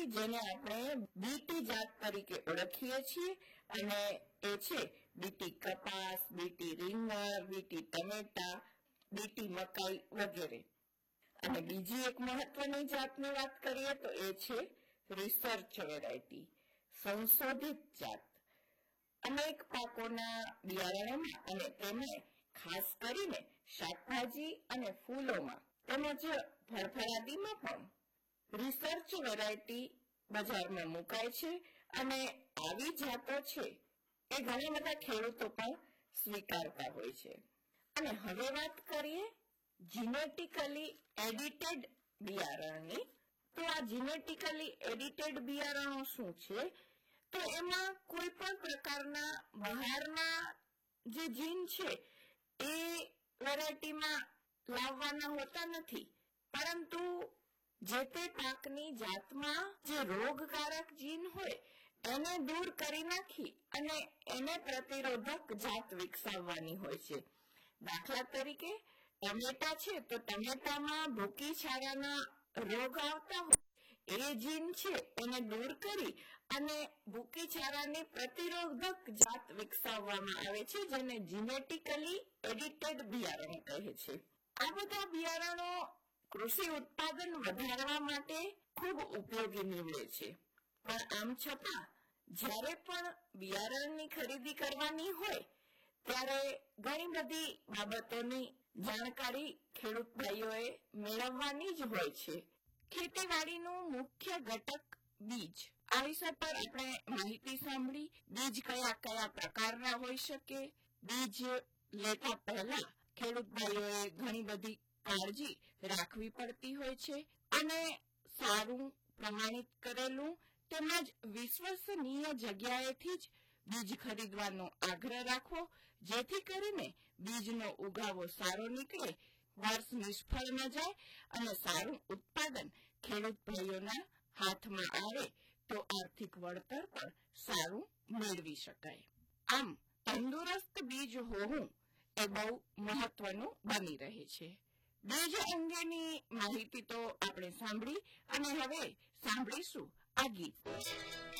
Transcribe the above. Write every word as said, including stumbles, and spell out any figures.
જેને આપણે બીટી જાત તરીકે ઓળખીએ છીએ અને એ છે બીટી કપાસ, બીટી રીંગણ, બીટી ટમેટા, બીટી મકાઈ વગેરે. અને બીજી એક મહત્વની જાતની વાત કરીએ તો એ છે રિસર્ચ વેરાયટી, સંશોધિત જાત. અનેક પાકોના બિયારણોમાં અને તેમાં ખાસ કરીને શાકભાજી અને ફૂલોમાં તેમજ ફળફળાદીમાં પણ રિસર્ચ વેરાયટી બજારમાં મુકાય છે અને આવી જાતો છે એ ઘણા બધા ખેડૂતો પણ સ્વીકારતા હોય છે. અને હવે વાત કરીએ જીનેટિકલી એડિટેડ બિયારણની. તો આ જીનેટિકલી એડિટેડ બિયારણો શું છે? તો એમાં કોઈ પણ પ્રકારના બહારના જે જીન છે એ વેરાયટીમાં લાવવાના હોતા નથી, પરંતુ જે તે પાકની જાતમાં જે રોગકારક જીન હોય એને દૂર કરી નાખી અને એને પ્રતિરોધક જાત વિકસાવવાની હોય છે. દાખલા તરીકે ટમેટા છે તો ટમેટામાં ભૂકી છારાના રોગ આવતા હોય એ જીન છે એને દૂર કરી અને ભૂકી છારાની પ્રતિરોધક જાત વિકસાવવામાં આવે છે, જેને જીનેટિકલી એડિટેડ બિયારણ કહે છે. આ બધા બિયારણો કૃષિ ઉત્પાદન વધારવા માટે ખૂબ ઉપયોગી નીવડે છે. પણ આમ છતાં જ્યારે પણ બિયારણની ખરીદી કરવાની હોય ત્યારે ઘણી બધી બાબતોની જાણકારી ખેડૂત ભાઈઓએ મેળવવાની જ હોય છે. ખેતીવાડીનું મુખ્ય ઘટક બીજ. આ વિષય પર આપણે માહિતી સાંભળી. બીજ કયા કયા પ્રકારના હોઈ શકે. બીજ લેતા પહેલા ખેડૂત ભાઈઓએ ઘણી બધી કાળજી રાખવી પડતી હોય છે અને સારું પ્રમાણિત કરેલું તેમજ વિશ્વસનીય જગ્યાએથી જ બીજ ખરીદવાનો આગ્રહ રાખવો, જેથી કરીને બીજનો ઉગાવો સારો નીકળે, વર્ષ નિષ્ફળ ન જાય અને સારું ઉત્પાદન ખેડૂત ભાઈઓના હાથમાં આવે તો આર્થિક વળતર પણ સારું મેળવી શકાય. આમ તંદુરસ્ત બીજ હોવું એ બહુ મહત્વનું બની રહે છે. બીજ અંગેની માહિતી તો આપણે સાંભળી અને હવે સાંભળીશું આ ગીત.